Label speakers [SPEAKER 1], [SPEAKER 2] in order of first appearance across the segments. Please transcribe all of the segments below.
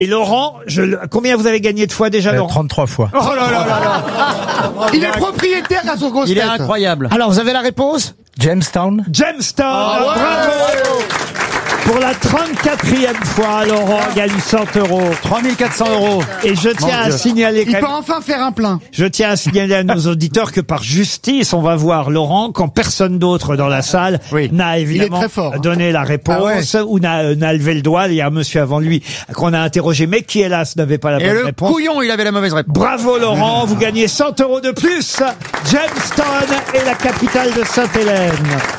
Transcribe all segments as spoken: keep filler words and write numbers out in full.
[SPEAKER 1] Et Laurent, je, combien vous avez gagné de fois déjà, Laurent?
[SPEAKER 2] trente-trois fois.
[SPEAKER 1] Oh là là là là.
[SPEAKER 3] Il est propriétaire à son grosse
[SPEAKER 4] Il est
[SPEAKER 3] tête.
[SPEAKER 4] incroyable.
[SPEAKER 1] Alors, vous avez la réponse?
[SPEAKER 2] Jamestown.
[SPEAKER 1] Jamestown,
[SPEAKER 3] Ah ouais.
[SPEAKER 1] bravo. Pour la trente-quatrième fois, Laurent gagne cent euros.
[SPEAKER 4] trois mille quatre cents euros.
[SPEAKER 1] Et je tiens
[SPEAKER 4] Mon
[SPEAKER 1] à
[SPEAKER 4] Dieu.
[SPEAKER 1] signaler
[SPEAKER 3] Il
[SPEAKER 1] quand
[SPEAKER 3] peut
[SPEAKER 1] même,
[SPEAKER 3] enfin faire un plein.
[SPEAKER 1] je tiens à signaler à nos auditeurs que par justice, on va voir Laurent quand personne d'autre dans la salle
[SPEAKER 4] Oui.
[SPEAKER 1] n'a évidemment
[SPEAKER 3] très fort, hein.
[SPEAKER 1] donné la réponse ou n'a, n'a levé le doigt. Il y a un monsieur avant lui qu'on a interrogé, mais qui hélas n'avait pas la
[SPEAKER 4] Et
[SPEAKER 1] bonne
[SPEAKER 4] le
[SPEAKER 1] réponse.
[SPEAKER 4] couillon, il avait la mauvaise réponse.
[SPEAKER 1] Bravo Laurent, vous gagnez cent euros de plus. Jamestown est la capitale de Sainte-Hélène.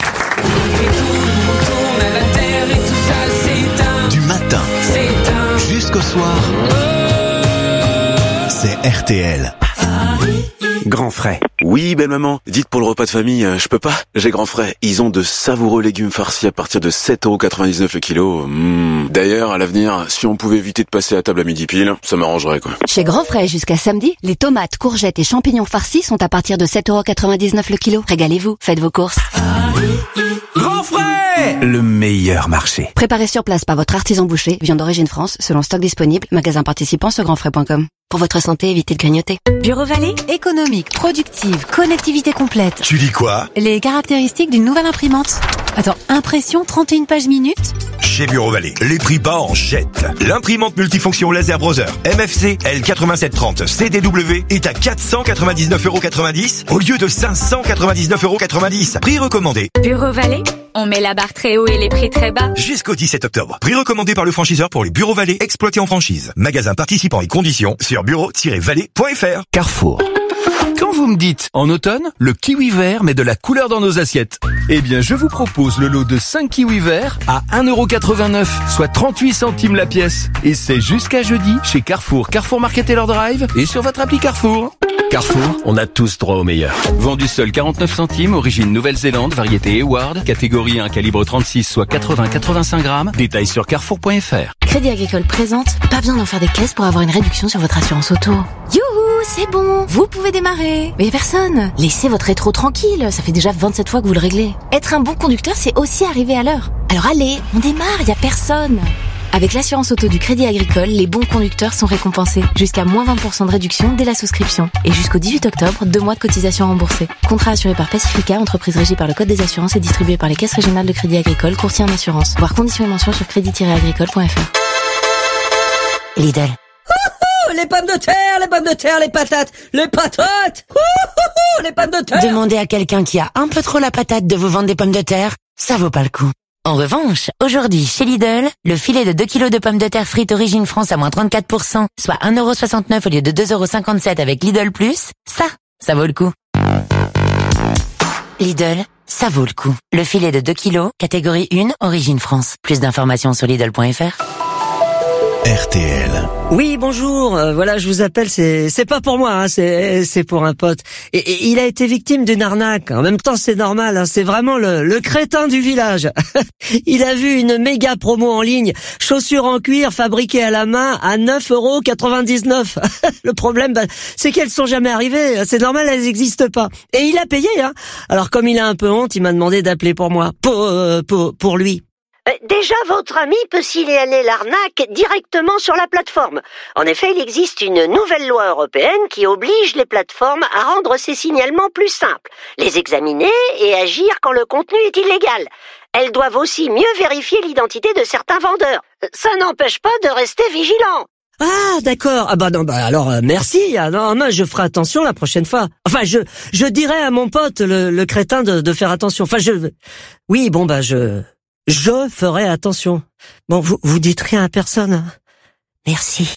[SPEAKER 5] Du matin jusqu'au soir, c'est R T L.
[SPEAKER 6] Grand Frais. Oui, belle maman. Dites pour le repas de famille, euh, je peux pas. J'ai Grand Frais. Ils ont de savoureux légumes farcis à partir de sept euros quatre-vingt-dix-neuf le kilo. Mmh. D'ailleurs, à l'avenir, si on pouvait éviter de passer à table à midi pile, ça m'arrangerait, quoi.
[SPEAKER 7] Chez Grand Frais, jusqu'à samedi, les tomates, courgettes et champignons farcis sont à partir de sept euros quatre-vingt-dix-neuf le kilo. Régalez-vous, faites vos courses.
[SPEAKER 5] Grand Frais, le meilleur marché.
[SPEAKER 7] Préparé sur place par votre artisan boucher, viande d'origine France, selon stock disponible, magasin participant sur grand frais point com. Pour votre santé, évitez de grignoter.
[SPEAKER 8] Bureau Vallée, économique, productive, connectivité complète.
[SPEAKER 5] Tu dis quoi?
[SPEAKER 8] Les caractéristiques d'une nouvelle imprimante. Attends, impression trente et une pages minutes.
[SPEAKER 9] Chez Bureau Vallée, les prix bas en jette. L'imprimante multifonction laser browser M F C L quatre-vingt-sept trente C D W est à quatre cent quatre-vingt-dix-neuf euros quatre-vingt-dix au lieu de cinq cent quatre-vingt-dix-neuf euros quatre-vingt-dix. Prix recommandé.
[SPEAKER 8] Bureau Vallée, on met la barre très haut et les prix très bas.
[SPEAKER 9] Jusqu'au dix-sept octobre. Prix recommandé par le franchiseur pour les Bureaux Vallée exploités en franchise. Magasin participant et conditions sur bureau tiret vallée point f r.
[SPEAKER 5] Carrefour.
[SPEAKER 10] Quand vous me dites, en automne, le kiwi vert met de la couleur dans nos assiettes. Eh bien, je vous propose le lot de cinq kiwis verts à un euro quatre-vingt-neuf, soit trente-huit centimes la pièce. Et c'est jusqu'à jeudi chez Carrefour, Carrefour Market et leur drive et sur votre appli Carrefour. Carrefour, on a tous droit au meilleur. Vendu seul quarante-neuf centimes, origine Nouvelle-Zélande, variété Eward, catégorie un, calibre trente-six, soit quatre-vingts à quatre-vingt-cinq grammes. Détails sur carrefour point f r.
[SPEAKER 8] Crédit Agricole présente, pas besoin d'en faire des caisses pour avoir une réduction sur votre assurance auto. Youhou, c'est bon, vous pouvez démarrer. Mais y a personne. Laissez votre rétro tranquille, ça fait déjà vingt-sept fois que vous le réglez. Être un bon conducteur, c'est aussi arriver à l'heure. Alors allez, on démarre, y a personne. Avec l'assurance auto du Crédit Agricole, les bons conducteurs sont récompensés. Jusqu'à moins vingt pour cent de réduction dès la souscription. Et jusqu'au dix-huit octobre, deux mois de cotisation remboursée. Contrat assuré par Pacifica, entreprise régie par le Code des assurances et distribué par les caisses régionales de Crédit Agricole, courtier en assurance. Voir conditions et mentions sur crédit tiret agricole point f r. Lidl.
[SPEAKER 11] Ouhou, les pommes de terre, les pommes de terre, les patates, les patates. Ouhou, les pommes de terre.
[SPEAKER 12] Demandez à quelqu'un qui a un peu trop la patate de vous vendre des pommes de terre, ça vaut pas le coup. En revanche, aujourd'hui, chez Lidl, le filet de deux kilos de pommes de terre frites origine France à moins trente-quatre pour cent, soit un euro soixante-neuf au lieu de deux euros cinquante-sept avec Lidl Plus, ça, ça vaut le coup. Lidl, ça vaut le coup. Le filet de deux kilos, catégorie un, origine France. Plus d'informations sur Lidl point f r.
[SPEAKER 5] R T L.
[SPEAKER 11] Oui, bonjour. Euh, voilà, je vous appelle. C'est c'est pas pour moi, hein, c'est c'est pour un pote. Et, et il a été victime d'une arnaque. En même temps, c'est normal. Hein, c'est vraiment le le crétin du village. Il a vu une méga promo en ligne, chaussures en cuir fabriquées à la main à neuf euros quatre-vingt-dix-neuf. Le problème, bah, c'est qu'elles sont jamais arrivées. C'est normal, elles n'existent pas. Et il a payé. Hein. Alors comme il a un peu honte, il m'a demandé d'appeler pour moi, pour euh, pour pour lui.
[SPEAKER 13] Déjà, votre ami peut signaler l'arnaque directement sur la plateforme. En effet, il existe une nouvelle loi européenne qui oblige les plateformes à rendre ces signalements plus simples, les examiner et agir quand le contenu est illégal. Elles doivent aussi mieux vérifier l'identité de certains vendeurs. Ça n'empêche pas de rester vigilant.
[SPEAKER 11] Ah, d'accord. Ah bah non, bah alors euh, merci. Ah, non, moi je ferai attention la prochaine fois. Enfin, je je dirai à mon pote le, le crétin de, de faire attention. Enfin, je oui, bon bah je Je ferai attention. Bon, vous, vous dites rien à personne, hein. Merci.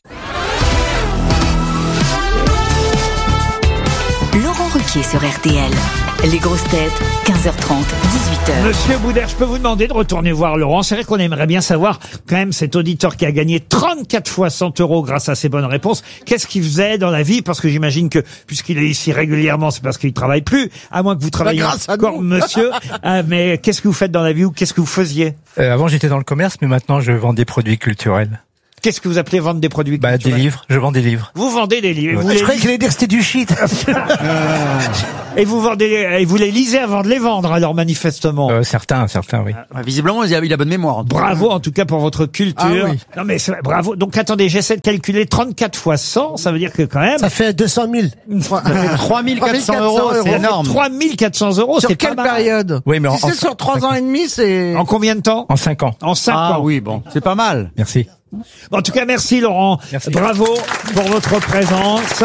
[SPEAKER 8] Laurent Ruquier sur R T L. Les grosses têtes, quinze heures trente, dix-huit heures.
[SPEAKER 1] Monsieur Boudère, je peux vous demander de retourner voir Laurent. C'est vrai qu'on aimerait bien savoir, quand même, cet auditeur qui a gagné trente-quatre fois cent euros grâce à ses bonnes réponses. Qu'est-ce qu'il faisait dans la vie? Parce que j'imagine que, puisqu'il est ici régulièrement, c'est parce qu'il travaille plus. À moins que vous travailliez encore, monsieur. euh, mais qu'est-ce que vous faites dans la vie ou qu'est-ce que vous faisiez?
[SPEAKER 2] Euh, avant, j'étais dans le commerce, mais maintenant, je vends des produits culturels.
[SPEAKER 1] Qu'est-ce que vous appelez vendre des produits
[SPEAKER 2] Bah, des
[SPEAKER 1] culturels?
[SPEAKER 2] livres. Je vends des livres.
[SPEAKER 1] Vous vendez des livres.
[SPEAKER 2] Ouais.
[SPEAKER 1] Vous
[SPEAKER 3] Je
[SPEAKER 1] les
[SPEAKER 3] croyais qu'il allait dire que c'était du shit.
[SPEAKER 1] Et vous vendez, et vous les lisez avant de les vendre, alors manifestement.
[SPEAKER 2] Euh, certains, certains, oui.
[SPEAKER 4] Ouais, visiblement, il a, il a bonne mémoire.
[SPEAKER 1] Bravo en tout cas pour votre culture.
[SPEAKER 3] Ah oui.
[SPEAKER 1] Non mais c'est vrai, bravo. Donc attendez, j'essaie de calculer trente-quatre fois cent, ça veut dire que quand même.
[SPEAKER 3] Ça fait deux cent mille.
[SPEAKER 4] Ça fait trois mille quatre cents euros, c'est énorme.
[SPEAKER 1] trois mille quatre cents euros,
[SPEAKER 14] Sur
[SPEAKER 1] c'est pas
[SPEAKER 14] quelle
[SPEAKER 1] mal.
[SPEAKER 14] période?
[SPEAKER 2] Oui, mais en,
[SPEAKER 14] Si
[SPEAKER 2] en,
[SPEAKER 14] c'est sur trois ans et demi, c'est...
[SPEAKER 1] En combien de temps?
[SPEAKER 2] en cinq ans.
[SPEAKER 1] En cinq
[SPEAKER 4] Ah
[SPEAKER 1] ans.
[SPEAKER 4] oui, bon, c'est pas mal.
[SPEAKER 2] Merci.
[SPEAKER 1] En tout cas, merci Laurent.
[SPEAKER 2] Merci.
[SPEAKER 1] Bravo pour votre présence.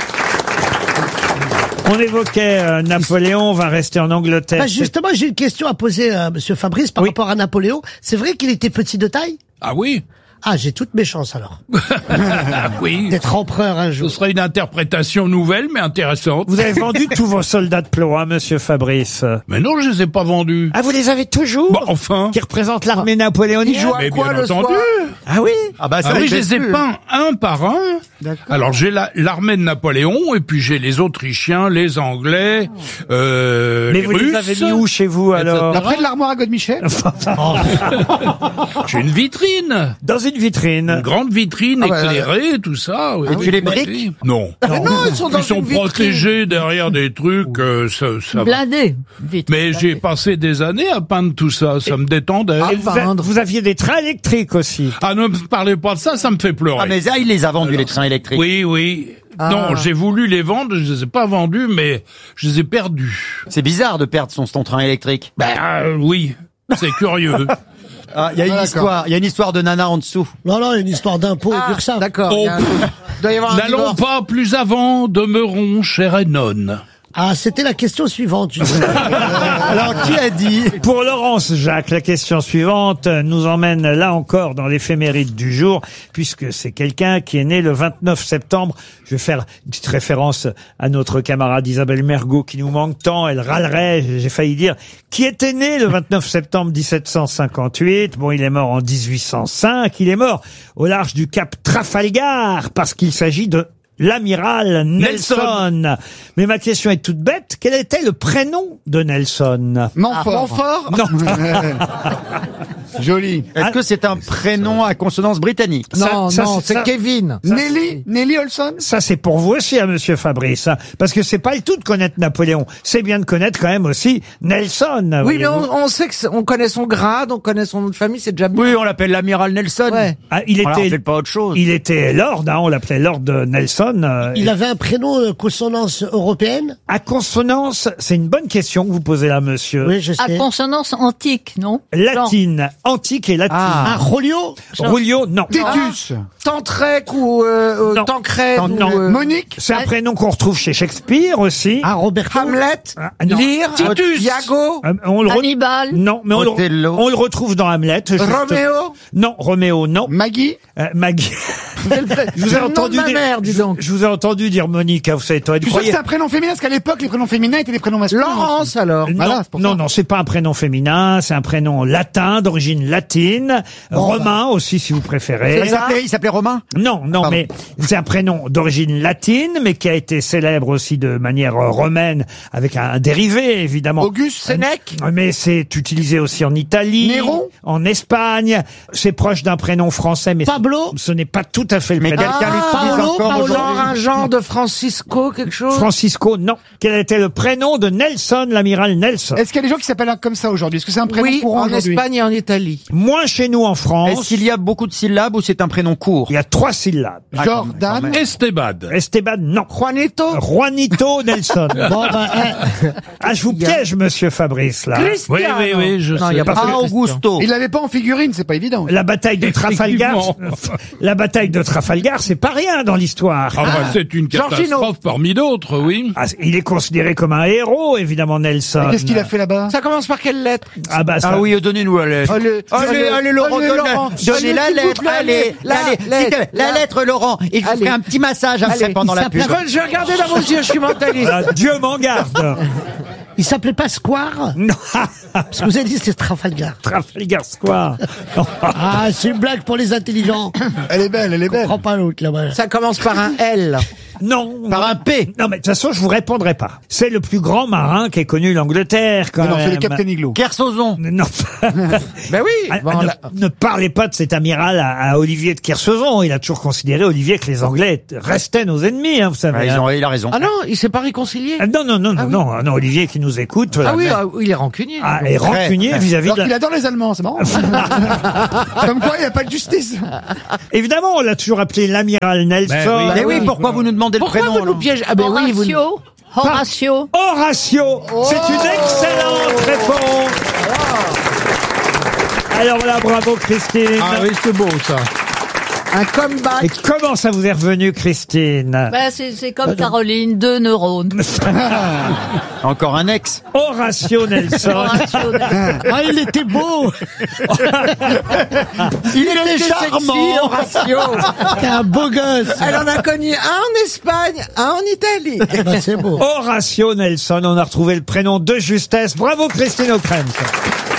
[SPEAKER 1] On évoquait euh, Napoléon, on va rester en Angleterre.
[SPEAKER 3] Bah, justement, j'ai une question à poser à Monsieur Fabrice par
[SPEAKER 1] Oui.
[SPEAKER 3] rapport à Napoléon. C'est vrai qu'il était petit de taille?
[SPEAKER 15] Ah oui.
[SPEAKER 3] Ah, j'ai toutes mes chances alors.
[SPEAKER 15] Oui.
[SPEAKER 3] D'être empereur un
[SPEAKER 15] Ce
[SPEAKER 3] jour.
[SPEAKER 15] serait une interprétation nouvelle, mais intéressante.
[SPEAKER 1] Vous avez vendu tous vos soldats de plomb, hein, Monsieur Fabrice.
[SPEAKER 15] Mais non, je les ai pas vendus.
[SPEAKER 1] Ah, vous les avez toujours?
[SPEAKER 15] Bah, enfin.
[SPEAKER 1] Qui représentent l'armée napoléonienne?
[SPEAKER 14] Il joue à
[SPEAKER 15] Mais
[SPEAKER 14] quoi
[SPEAKER 15] bien
[SPEAKER 14] le
[SPEAKER 15] entendu.
[SPEAKER 14] soir?
[SPEAKER 1] Ah oui?
[SPEAKER 4] Ah bah
[SPEAKER 15] Ah oui, je les ai
[SPEAKER 4] plus.
[SPEAKER 15] peints un par un. Alors j'ai la- l'armée de Napoléon et puis j'ai les Autrichiens, les Anglais, euh,
[SPEAKER 1] Mais
[SPEAKER 15] les
[SPEAKER 1] vous
[SPEAKER 15] Russes.
[SPEAKER 1] les avez mis où chez vous alors?
[SPEAKER 15] Après
[SPEAKER 3] de l'armoire à Godemichel.
[SPEAKER 15] J'ai une vitrine,
[SPEAKER 1] Dans une vitrine.
[SPEAKER 15] une grande vitrine
[SPEAKER 14] Ah bah,
[SPEAKER 15] éclairée, tout ça. oui.
[SPEAKER 4] Et tu les
[SPEAKER 15] Oui.
[SPEAKER 4] briques?
[SPEAKER 15] Non.
[SPEAKER 14] Mais non, ils sont dans
[SPEAKER 15] Ils sont
[SPEAKER 14] une vitrine.
[SPEAKER 15] protégés derrière des trucs, euh, ça, ça va.
[SPEAKER 16] Blindé. Vite.
[SPEAKER 15] Mais j'ai passé des années à peindre tout ça, ça me détendait.
[SPEAKER 1] Et vous, a- vous aviez des trains électriques aussi.
[SPEAKER 15] Ah, ne me parlez pas de ça, ça me fait pleurer.
[SPEAKER 4] Ah, mais ça, il les a vendus, les trains électriques.
[SPEAKER 15] Oui, oui.
[SPEAKER 14] Ah.
[SPEAKER 15] Non, j'ai voulu les vendre, je les ai pas vendus, mais je les ai perdus.
[SPEAKER 4] C'est bizarre de perdre son, son train électrique.
[SPEAKER 15] Ben euh, oui, c'est curieux.
[SPEAKER 4] Ah, il y a une
[SPEAKER 3] Ah,
[SPEAKER 4] histoire, il y a une histoire de nana en dessous.
[SPEAKER 3] Non, non, une histoire d'impôt
[SPEAKER 14] Ah,
[SPEAKER 3] et pur ça.
[SPEAKER 14] d'accord.
[SPEAKER 15] Oh,
[SPEAKER 14] il y a un- il doit y avoir un
[SPEAKER 15] N'allons
[SPEAKER 14] divorce.
[SPEAKER 15] pas plus avant, demeurons cher et non.
[SPEAKER 3] Ah, c'était la question suivante. je sais.
[SPEAKER 4] Alors, qui a dit?
[SPEAKER 1] Pour Laurence Jacques, la question suivante nous emmène là encore dans l'éphéméride du jour, puisque c'est quelqu'un qui est né le vingt-neuf septembre. Je vais faire une petite référence à notre camarade Isabelle Mergot qui nous manque tant. Elle râlerait, j'ai failli dire, qui était né le vingt-neuf septembre mille sept cent cinquante-huit. Bon, il est mort en dix-huit cent cinq. Il est mort au large du cap Trafalgar parce qu'il s'agit de l'amiral Nelson. Mais ma question est toute bête. Quel était le prénom de Nelson?
[SPEAKER 3] Montfort.
[SPEAKER 14] Montfort?
[SPEAKER 1] Non.
[SPEAKER 3] Joli.
[SPEAKER 4] Est-ce que c'est un prénom à consonance britannique?
[SPEAKER 14] Non,
[SPEAKER 1] Ça- ça,
[SPEAKER 14] non,
[SPEAKER 1] c'est-
[SPEAKER 14] c'est
[SPEAKER 1] ça-
[SPEAKER 14] Kevin.
[SPEAKER 3] Nelly, Nelly Olson.
[SPEAKER 1] Ça, c'est pour vous aussi, hein, monsieur Fabrice. hein, parce que c'est pas le tout de connaître Napoléon. C'est bien de connaître quand même aussi Nelson.
[SPEAKER 14] Oui, mais
[SPEAKER 1] voyez-vous.
[SPEAKER 14] on, on sait que c'est- on connaît son grade, on connaît son nom de famille, c'est déjà bien.
[SPEAKER 4] Oui, on l'appelle l'amiral Nelson.
[SPEAKER 14] Ouais.
[SPEAKER 1] Ah, il
[SPEAKER 4] Voilà, on
[SPEAKER 1] était,
[SPEAKER 4] fait pas autre chose.
[SPEAKER 1] il était Lord, hein, on l'appelait Lord Nelson. euh,
[SPEAKER 3] Il avait un prénom euh, consonance européenne.
[SPEAKER 1] À consonance, c'est une bonne question que vous posez là, monsieur.
[SPEAKER 3] Oui, je
[SPEAKER 16] À
[SPEAKER 3] sais.
[SPEAKER 16] consonance antique, non?
[SPEAKER 1] Latine, antique et latine.
[SPEAKER 3] Ah, Rolio.
[SPEAKER 1] Rulio, non.
[SPEAKER 3] Tétus.
[SPEAKER 14] Tantrec ou euh,
[SPEAKER 1] Non.
[SPEAKER 14] euh, Tancred
[SPEAKER 1] Non,
[SPEAKER 14] ou
[SPEAKER 1] non.
[SPEAKER 14] euh,
[SPEAKER 3] Monique.
[SPEAKER 1] C'est un prénom qu'on retrouve chez Shakespeare aussi.
[SPEAKER 3] Ah, Roberto.
[SPEAKER 14] Hamlet,
[SPEAKER 1] Ah, non.
[SPEAKER 14] Lear,
[SPEAKER 15] Titus.
[SPEAKER 14] Iago,
[SPEAKER 1] Euh, on le re-
[SPEAKER 16] Hannibal.
[SPEAKER 1] Non, mais on le,
[SPEAKER 4] Othello.
[SPEAKER 1] on le retrouve dans Hamlet. juste-
[SPEAKER 14] Roméo.
[SPEAKER 1] Non, Roméo, non.
[SPEAKER 3] Maggie.
[SPEAKER 1] Euh, Maggie. Je vous ai
[SPEAKER 14] C'est le nom
[SPEAKER 1] entendu
[SPEAKER 14] de ma
[SPEAKER 1] dire,
[SPEAKER 14] mère, dis
[SPEAKER 1] je-
[SPEAKER 14] donc.
[SPEAKER 1] je vous ai entendu dire Monique, hein, vous savez, toi,
[SPEAKER 3] Je suis sûr que c'est un prénom féminin, parce qu'à l'époque, les prénoms féminins étaient des prénoms masculins.
[SPEAKER 14] Laurence alors.
[SPEAKER 1] Non,
[SPEAKER 3] Voilà, c'est pour
[SPEAKER 1] non,
[SPEAKER 3] ça.
[SPEAKER 1] non, c'est pas un prénom féminin, c'est un prénom latin, d'origine latine, romain aussi, si vous préférez.
[SPEAKER 4] Il s'appelait, il s'appelait Romain?
[SPEAKER 1] Non, non,
[SPEAKER 4] Pardon.
[SPEAKER 1] mais c'est un prénom d'origine latine, mais qui a été célèbre aussi de manière euh, romaine, avec un, un dérivé, évidemment.
[SPEAKER 3] Auguste.
[SPEAKER 14] Sénèque.
[SPEAKER 1] Euh, Mais c'est utilisé aussi en Italie,
[SPEAKER 3] Néron.
[SPEAKER 1] en Espagne. C'est proche d'un prénom français, mais
[SPEAKER 3] Pablo.
[SPEAKER 1] ce n'est pas tout à fait le
[SPEAKER 4] Mais
[SPEAKER 1] prénom.
[SPEAKER 4] quelqu'un l'utilise
[SPEAKER 3] Paolo,
[SPEAKER 4] encore
[SPEAKER 3] Paolo.
[SPEAKER 14] Genre
[SPEAKER 4] aujourd'hui.
[SPEAKER 14] un genre de Francisco, quelque chose.
[SPEAKER 1] Francisco, non. Quel était le prénom de Nelson, l'amiral Nelson?
[SPEAKER 3] Est-ce qu'il y a des gens qui s'appellent comme ça aujourd'hui? Est-ce que c'est un prénom
[SPEAKER 14] Oui,
[SPEAKER 3] courant
[SPEAKER 14] en
[SPEAKER 3] aujourd'hui?
[SPEAKER 14] Espagne et en Italie.
[SPEAKER 1] Moins chez nous en
[SPEAKER 4] Est-ce
[SPEAKER 1] France.
[SPEAKER 4] qu'il y a beaucoup de syllabes ou c'est un prénom court?
[SPEAKER 1] Il y a trois syllabes.
[SPEAKER 3] Jordan.
[SPEAKER 15] Esteban.
[SPEAKER 1] Esteban, non.
[SPEAKER 14] Juanito.
[SPEAKER 1] Juanito Nelson.
[SPEAKER 3] Bon, bah, eh,
[SPEAKER 1] Ah, je vous piège, monsieur Fabrice, là.
[SPEAKER 14] Cristiano.
[SPEAKER 15] Oui, oui, oui, je
[SPEAKER 14] Non,
[SPEAKER 15] sais.
[SPEAKER 14] il y a pas
[SPEAKER 4] Ah, Augusto.
[SPEAKER 3] il l'avait pas en figurine, c'est pas évident.
[SPEAKER 1] La bataille de Trafalgar,
[SPEAKER 15] Effectivement.
[SPEAKER 1] la bataille de Trafalgar, c'est pas rien dans l'histoire.
[SPEAKER 15] Ah, bah, c'est une
[SPEAKER 14] Georgino.
[SPEAKER 15] catastrophe parmi d'autres, oui.
[SPEAKER 1] Ah, il est considéré comme un héros, évidemment, Nelson.
[SPEAKER 3] Qu'est-ce qu'il a fait là-bas?
[SPEAKER 14] Ça commence par quelle lettre?
[SPEAKER 1] Ah bah ça.
[SPEAKER 4] Ah oui, donnez-nous la lettre.
[SPEAKER 14] Allez,
[SPEAKER 4] Allez, allez, Laurent,
[SPEAKER 14] allez,
[SPEAKER 4] donne-
[SPEAKER 14] Laurent.
[SPEAKER 4] donnez
[SPEAKER 14] Allez,
[SPEAKER 4] la
[SPEAKER 14] s'il vous
[SPEAKER 4] lettre,
[SPEAKER 14] plaît,
[SPEAKER 4] allez,
[SPEAKER 14] la
[SPEAKER 4] allez,
[SPEAKER 14] lettre,
[SPEAKER 4] dites- la
[SPEAKER 14] la-
[SPEAKER 4] lettre, Laurent, et je vous
[SPEAKER 14] Allez.
[SPEAKER 4] ferai un petit massage après
[SPEAKER 14] Allez,
[SPEAKER 4] pendant
[SPEAKER 3] il
[SPEAKER 4] la
[SPEAKER 3] s'appelle-
[SPEAKER 4] pub.
[SPEAKER 14] Je, je vais regarder dans vos yeux, je suis mentaliste.
[SPEAKER 1] Ah, Dieu m'en garde.
[SPEAKER 3] Il s'appelait pas Square?
[SPEAKER 1] Non.
[SPEAKER 3] Parce que vous avez dit que c'était Trafalgar.
[SPEAKER 1] Trafalgar Square. Non.
[SPEAKER 3] Ah, c'est une blague pour les intelligents. Elle est belle, elle est belle. Je comprends pas l'autre là-bas.
[SPEAKER 14] Ça commence par un L.
[SPEAKER 1] Non.
[SPEAKER 4] Par un P.
[SPEAKER 1] Non, mais de toute façon, je vous répondrai pas. C'est le plus grand marin qui ait connu l'Angleterre, quand
[SPEAKER 3] Mais non,
[SPEAKER 1] même.
[SPEAKER 3] c'est le Capitaine Iglo.
[SPEAKER 4] Kersozon.
[SPEAKER 1] Non.
[SPEAKER 14] Ben oui.
[SPEAKER 1] Ah,
[SPEAKER 14] bon,
[SPEAKER 1] ah, ne,
[SPEAKER 14] là-
[SPEAKER 1] ne parlez pas de cet amiral à, à Olivier de Kersauzon. Il a toujours considéré, Olivier, que les Anglais restaient nos ennemis, hein, vous savez.
[SPEAKER 4] Ah, ils
[SPEAKER 1] hein.
[SPEAKER 4] ont, il a raison.
[SPEAKER 14] Ah non, il s'est pas réconcilié.
[SPEAKER 1] Ah, non, non, non,
[SPEAKER 14] Ah
[SPEAKER 1] non,
[SPEAKER 14] oui.
[SPEAKER 1] non, ah non, Olivier qui nous écoute.
[SPEAKER 14] Ah oui,
[SPEAKER 1] mais-
[SPEAKER 14] ah, il est rancunier.
[SPEAKER 1] Ah,
[SPEAKER 14] lui.
[SPEAKER 1] et rancunier vis-à-vis
[SPEAKER 3] Alors
[SPEAKER 1] de...
[SPEAKER 3] qu'il adore les Allemands, c'est marrant. Comme quoi, il n'y a pas de justice.
[SPEAKER 1] Évidemment, on l'a toujours appelé l'amiral Nelson.
[SPEAKER 15] Ben oui.
[SPEAKER 4] Mais oui, pourquoi vous nous demandez le
[SPEAKER 14] Pourquoi
[SPEAKER 4] prénom
[SPEAKER 14] vous nous
[SPEAKER 4] alors
[SPEAKER 14] piégez? Ah ben oui, vous.
[SPEAKER 16] Horatio. Horatio.
[SPEAKER 1] Horatio. C'est une excellente réponse. Alors là, bravo Christine.
[SPEAKER 15] Ah oui, c'est beau ça.
[SPEAKER 14] Un comeback.
[SPEAKER 1] Et comment ça vous est revenu, Christine?
[SPEAKER 16] Ben, c'est c'est comme Caroline, deux neurones.
[SPEAKER 4] Encore un ex.
[SPEAKER 1] Horatio Nelson.
[SPEAKER 16] Horatio.
[SPEAKER 3] Ah, il était beau.
[SPEAKER 4] Il était charmant.
[SPEAKER 14] Horatio.
[SPEAKER 3] T'es un beau gosse.
[SPEAKER 14] Elle en a connu un en Espagne, un en Italie.
[SPEAKER 3] Bah, c'est beau.
[SPEAKER 1] Horatio Nelson. On a retrouvé le prénom de justesse. Bravo Christine O'Krent.